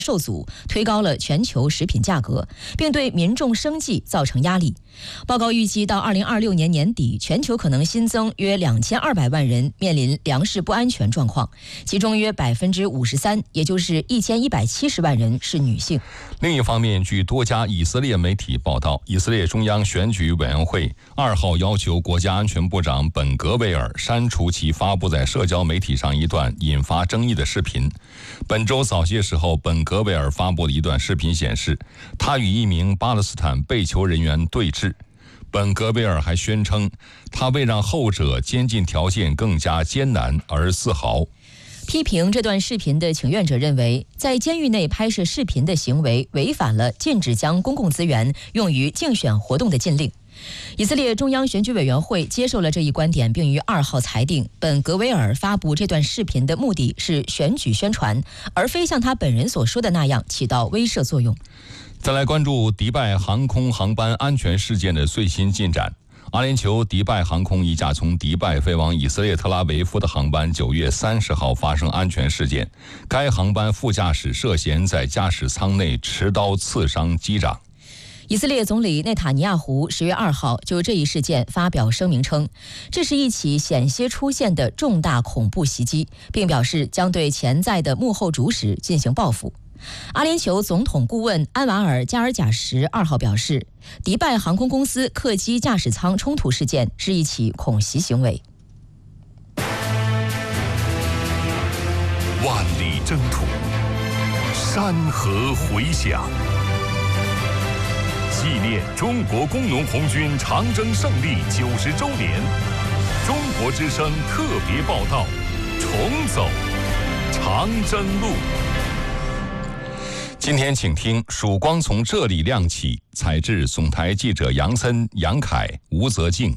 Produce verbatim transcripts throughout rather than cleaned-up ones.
受阻，推高了全球食品价格，并对民众生计造成压力。报告预计，到二零二六年年底，全球可能新增约两千二百万人面临粮食不安全状况，其中约百分之五十三，也就是一千一百七十万人是女性。 另一方面，据多家以色列媒体报道，以色列中央选举委员会二号要求国家安全部长本格维尔删除其发布在社交媒体上一段引发争议的视频。本周早些时候，本格维尔发布的一段视频显示，他与一名巴勒斯坦被囚人员对峙。本格维尔还宣称，他为让后者监禁条件更加艰难而自豪。 批评这段视频的请愿者认为，在监狱内拍摄视频的行为违反了禁止将公共资源用于竞选活动的禁令。以色列中央选举委员会接受了这一观点，并于二号裁定，本格维尔发布这段视频的目的是选举宣传，而非像他本人所说的那样起到威慑作用。 再来关注迪拜航空航班安全事件的最新进展。阿联酋迪拜航空一架从迪拜飞往以色列特拉维夫的航班九月三十号发生安全事件，该航班副驾驶涉嫌在驾驶舱内持刀刺伤机长。 以色列总理内塔尼亚胡十月二号就这一事件发表声明称，这是一起险些出现的重大恐怖袭击，并表示将对潜在的幕后主使进行报复。阿联酋总统顾问安瓦尔·加尔贾什二号表示，迪拜航空公司客机驾驶舱冲突事件是一起恐袭行为。 万里征途，山河回响，纪念中国工农红军长征胜利九十周年，中国之声特别报道：重走长征路。 今天请听曙光从这里亮起，采自总台记者杨森、杨凯、吴泽静。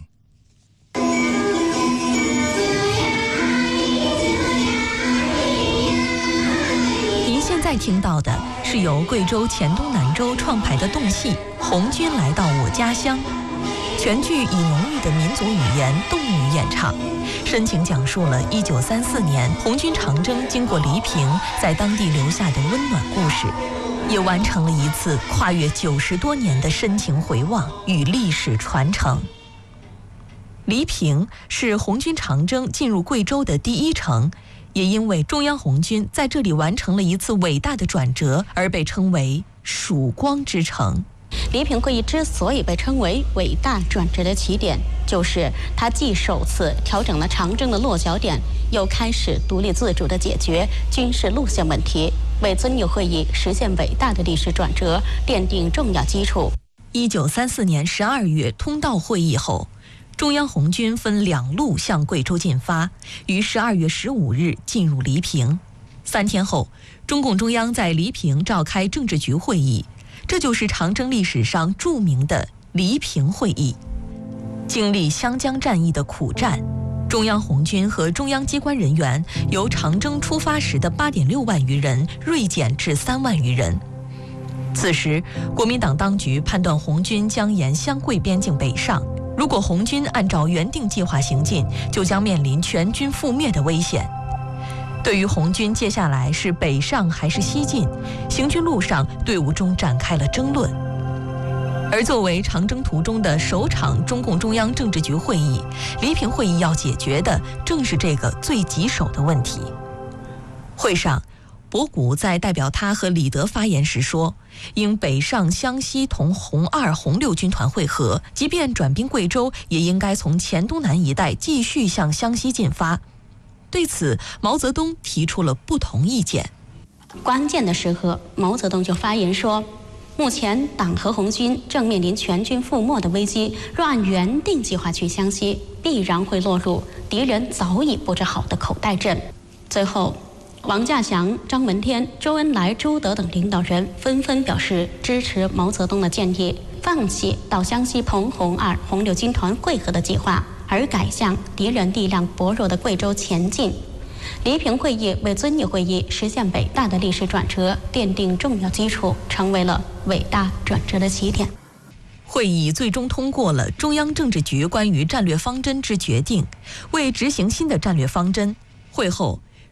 您现在听到的是由贵州黔东南州创排的动戏《红军来到我家乡》，全剧以浓郁的民族语言动语演唱，深情讲述了一九三四年红军长征经过黎平在当地留下的温暖故事，也完成了一次跨越九十多年的深情回望与历史传承。黎平是红军长征进入贵州的第一城，也因为中央红军在这里完成了一次伟大的转折，而被称为曙光之城。 黎平会议之所以被称为伟大转折的起点，就是它既首次调整了长征的落脚点，又开始独立自主地解决军事路线问题，为遵义会议实现伟大的历史转折奠定重要基础。 一九三四年十二月通道会议后，中央红军分两路向贵州进发，于十二月十五日进入黎平。三天后，中共中央在黎平召开政治局会议，这就是长征历史上著名的黎平会议。经历湘江战役的苦战，中央红军和中央机关人员由长征出发时的八点六万余人锐减至三万余人。此时，国民党当局判断红军将沿湘桂边境北上，如果红军按照原定计划行进，就将面临全军覆灭的危险。对于红军接下来是北上还是西进，行军路上队伍中展开了争论。而作为长征途中的首场中共中央政治局会议，黎平会议要解决的正是这个最棘手的问题。会上，博古在代表他和李德发言时说，应北上湘西同红二、红六军团会合，即便转兵贵州，也应该从黔东南一带继续向湘西进发。对此，毛泽东提出了不同意见。 关键的时刻，毛泽东就发言说，目前党和红军正面临全军覆没的危机，若按原定计划去湘西，必然会落入敌人早已布置好的口袋阵。最后，王稼祥、张闻天、周恩来、朱德等领导人纷纷表示支持毛泽东的建议，放弃到湘西同红二、红六军团会合的计划，而改向敌人力量薄弱的贵州前进。黎平会议为遵义会议实现伟大的历史转折奠定重要基础，成为了伟大转折的起点。 会议最终通过了中央政治局关于战略方针之决定，为执行新的战略方针，会后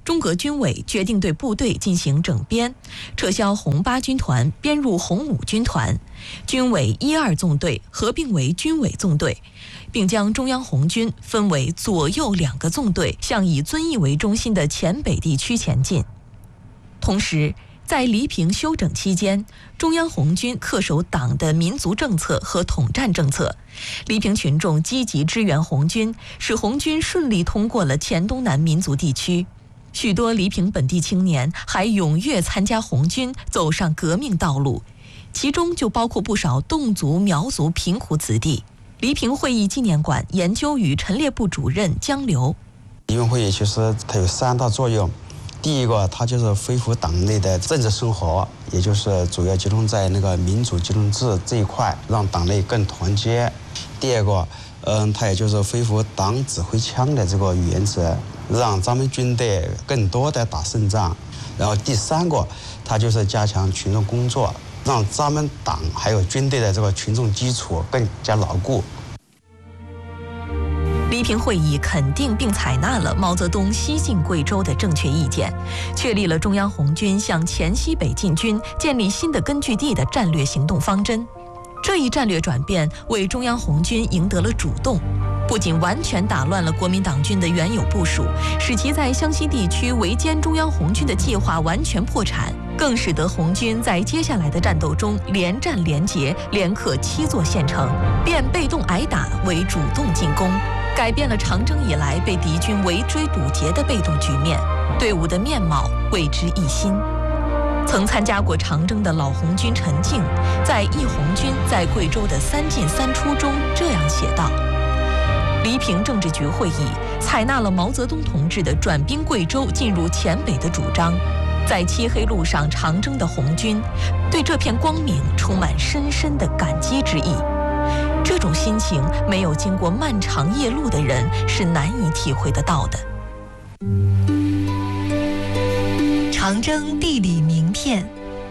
中革军委决定对部队进行整编，撤销红八军团，编入红五军团，军委一二纵队合并为军委纵队，并将中央红军分为左右两个纵队，向以遵义为中心的黔北地区前进。同时，在黎平休整期间，中央红军恪守党的民族政策和统战政策，黎平群众积极支援红军，使红军顺利通过了黔东南民族地区。许多黎平本地青年还踊跃参加红军，走上革命道路，其中就包括不少侗族、苗族贫苦子弟。黎平会议纪念馆研究与陈列部主任江流： 黎平会议其实它有三大作用。第一个，它就是恢复党内的政治生活，也就是主要集中在那个民主集中制这一块，让党内更团结。第二个，嗯，它也就是恢复党指挥枪的这个原则，让咱们军队更多的打胜仗。然后第三个，它就是加强群众工作，让咱们党还有军队的这个群众基础更加牢固。 黎平会议肯定并采纳了毛泽东西进贵州的正确意见，确立了中央红军向黔西北进军、建立新的根据地的战略行动方针。这一战略转变为中央红军赢得了主动，不仅完全打乱了国民党军的原有部署，使其在湘西地区围歼中央红军的计划完全破产，更使得红军在接下来的战斗中连战连捷，连克七座县城，变被动挨打为主动进攻，改变了长征以来被敌军围追堵截的被动局面，队伍的面貌为之一新。曾参加过长征的老红军陈静，在《忆红军在贵州的三进三出》中这样写道：黎平政治局会议采纳了毛泽东同志的转兵贵州进入黔北的主张，在漆黑路上长征的红军对这片光明充满深深的感激之意。这种心情，没有经过漫长夜路的人是难以体会得到的。 长征地理名片。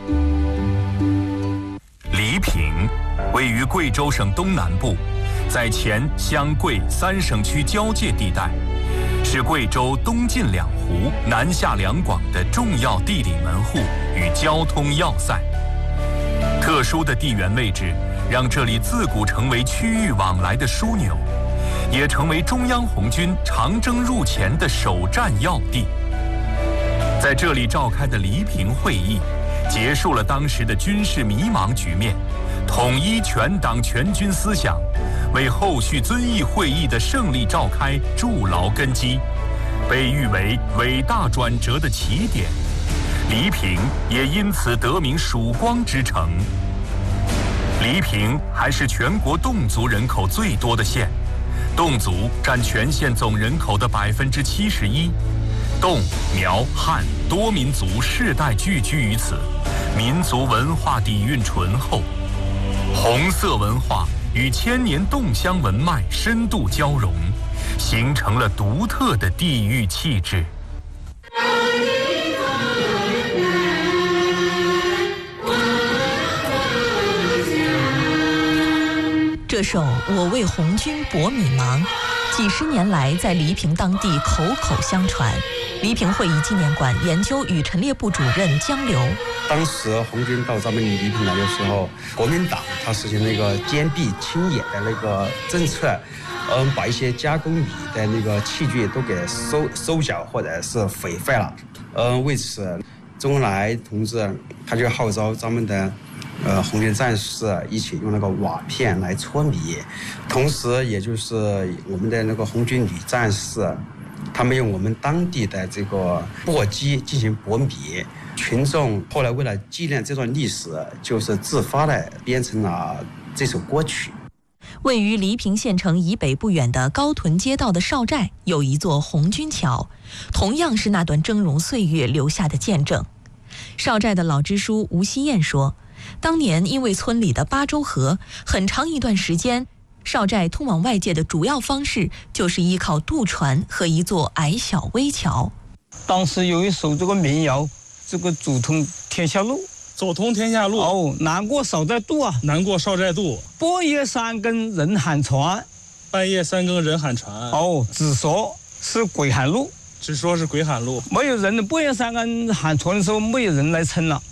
黎平位于贵州省东南部，在黔湘贵三省区交界地带，是贵州东进两湖、南下两广的重要地理门户与交通要塞。特殊的地缘位置让这里自古成为区域往来的枢纽，也成为中央红军长征入黔的首战要地。在这里召开的黎平会议，结束了当时的军事迷茫局面，统一全党全军思想，为后续遵义会议的胜利召开筑牢根基，被誉为伟大转折的起点。黎平也因此得名曙光之城。黎平还是全国侗族人口最多的县，侗族占全县总人口的百分之七十一。侗、苗、汉多民族世代聚居于此，民族文化底蕴醇厚，红色文化与千年侗乡文脉深度交融，形成了独特的地域气质。 这首《我为红军搏米芒》，几十年来在黎平当地口口相传。黎平会议纪念馆研究与陈列部主任江流： 当时红军到咱们黎平来的时候，国民党他实行那个坚壁清野的那个政策，嗯，把一些加工米的那个器具都给收收缴或者是毁坏了。嗯，为此，周恩来同志他就号召咱们的呃红军战士一起用那个瓦片来搓米，同时也就是我们的那个红军女战士，他们用我们当地的这个簸箕进行簸米。群众后来为了纪念这段历史，就是自发的编成了这首歌曲。 位于黎平县城以北不远的高屯街道的少寨有一座红军桥，同样是那段峥嵘岁月留下的见证。少寨的老支书吴希燕说，当年因为村里的八州河，很长一段时间少寨通往外界的主要方式就是依靠渡船和一座矮小危桥。 当时有一首这个民谣，这个走通天下路， 走通天下路哦，难过少寨渡啊， 难过少寨渡， 半夜三更人喊船， 半夜三更人喊船， 哦，只说是鬼喊路， 只说是鬼喊路。 没有人，波阳山岗喊错的时候，没有人来称了。